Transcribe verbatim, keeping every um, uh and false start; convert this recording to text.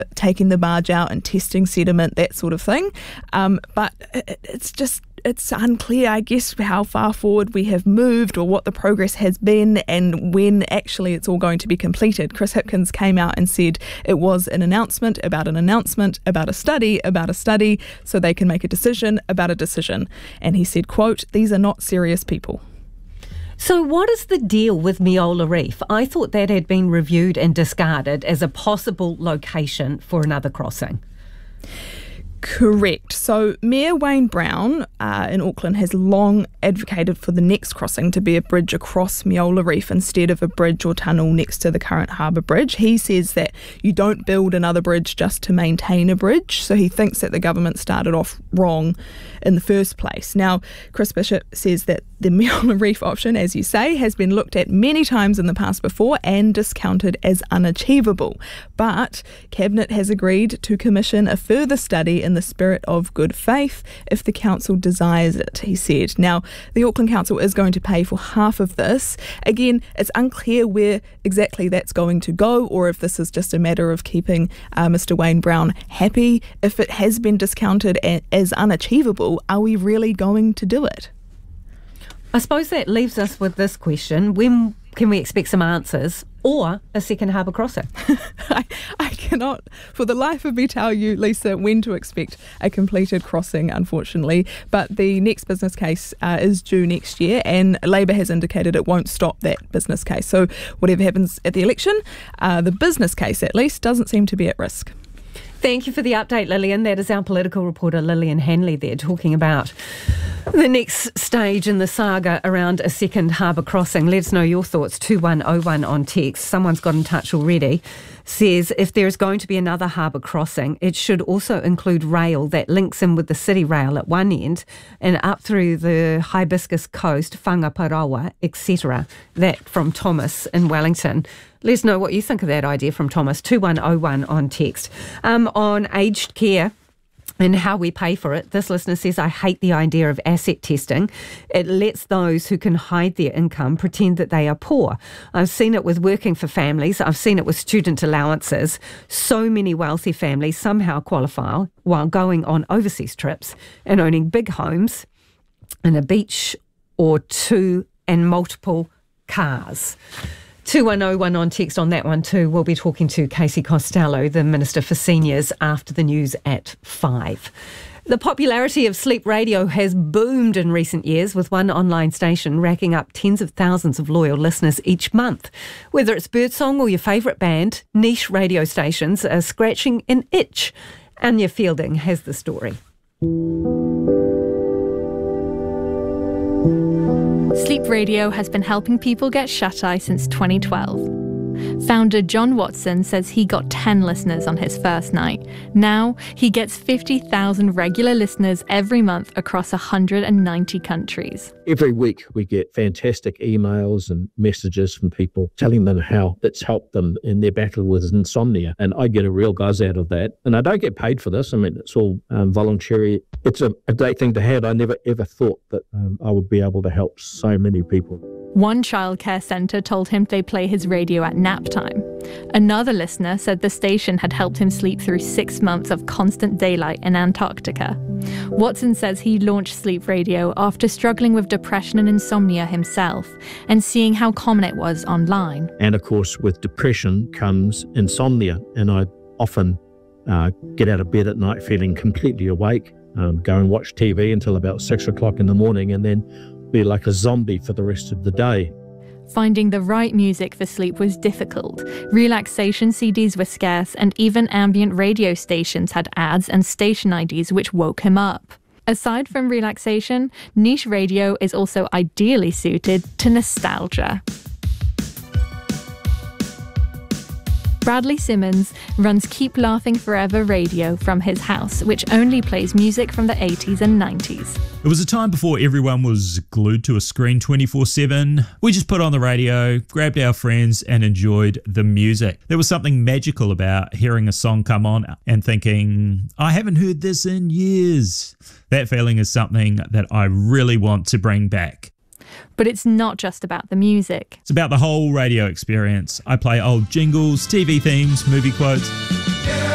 taking the barge out and testing sediment, that sort of thing. Um, but it, it's just it's unclear, I guess, how far forward we have moved or what the progress has been and when actually it's all going to be completed. Chris Hipkins came out and said it was an announcement about an announcement about a study about a study so they can make a decision about a decision. And he said, quote, "These are not serious people." So what is the deal with Meola Reef? I thought that had been reviewed and discarded as a possible location for another crossing. Correct. So Mayor Wayne Brown uh, in Auckland has long advocated for the next crossing to be a bridge across Meola Reef instead of a bridge or tunnel next to the current harbour bridge. He says that you don't build another bridge just to maintain a bridge, so he thinks that the government started off wrong in the first place. Now, Chris Bishop says that the Meola Reef option, as you say, has been looked at many times in the past before and discounted as unachievable. But Cabinet has agreed to commission a further study in the spirit of good faith if the council desires it, he said. Now, the Auckland Council is going to pay for half of this. Again, it's unclear where exactly that's going to go or if this is just a matter of keeping uh, Mister Wayne Brown happy. If it has been discounted a- as unachievable, are we really going to do it? I suppose that leaves us with this question. When can we expect some answers or a second harbour crossing? I, I cannot, for the life of me, tell you, Lisa, when to expect a completed crossing, unfortunately. But the next business case uh, is due next year, and Labour has indicated it won't stop that business case. So whatever happens at the election, uh, the business case, at least, doesn't seem to be at risk. Thank you for the update, Lillian. That is our political reporter, Lillian Hanley, there, talking about the next stage in the saga around a second harbour crossing. Let us know your thoughts, two one oh one on text. Someone's got in touch already. Says if there is going to be another harbour crossing, it should also include rail that links in with the City Rail at one end and up through the Hibiscus Coast, Whangaparaoa, et cetera. That from Thomas in Wellington. Let us know what you think of that idea from Thomas, two one oh one on text. Um, on aged care and how we pay for it, this listener says, I hate the idea of asset testing. It lets those who can hide their income pretend that they are poor. I've seen it with working for families. I've seen it with student allowances. So many wealthy families somehow qualify while going on overseas trips and owning big homes and a beach or two and multiple cars. two one oh one on text on that one too. We'll be talking to Casey Costello, the Minister for Seniors, after the news at five. The popularity of Sleep Radio has boomed in recent years, with one online station racking up tens of thousands of loyal listeners each month. Whether it's Birdsong or your favourite band, niche radio stations are scratching an itch. Anya Fielding has the story. Sleep Radio has been helping people get shut-eye since twenty twelve. Founder John Watson says he got ten listeners on his first night. Now he gets fifty thousand regular listeners every month across one hundred ninety countries. Every week we get fantastic emails and messages from people telling them how it's helped them in their battle with insomnia. And I get a real buzz out of that. And I don't get paid for this. I mean, it's all um, voluntary. It's a, a great thing to have. I never ever thought that um, I would be able to help so many people. One childcare centre told him they play his radio at nap time. Another listener said the station had helped him sleep through six months of constant daylight in Antarctica. Watson says he launched Sleep Radio after struggling with depression and insomnia himself and seeing how common it was online. And of course, with depression comes insomnia. And I often uh, get out of bed at night feeling completely awake, um, go and watch T V until about six o'clock in the morning and then be like a zombie for the rest of the day. Finding the right music for sleep was difficult. Relaxation C Ds were scarce, and even ambient radio stations had ads and station I Ds which woke him up. Aside from relaxation, niche radio is also ideally suited to nostalgia. Bradley Simmons runs Keep Laughing Forever Radio from his house, which only plays music from the eighties and nineties. It was a time before everyone was glued to a screen twenty-four seven. We just put on the radio, grabbed our friends and enjoyed the music. There was something magical about hearing a song come on and thinking, I haven't heard this in years. That feeling is something that I really want to bring back. But it's not just about the music. It's about the whole radio experience. I play old jingles, T V themes, movie quotes.